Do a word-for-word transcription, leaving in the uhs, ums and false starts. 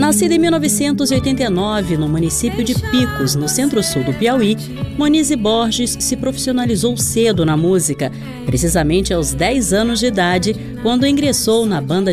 Nascida em mil novecentos e oitenta e nove, no município de Picos, no centro-sul do Piauí, Monize Borges se profissionalizou cedo na música, precisamente aos dez anos de idade, quando ingressou na banda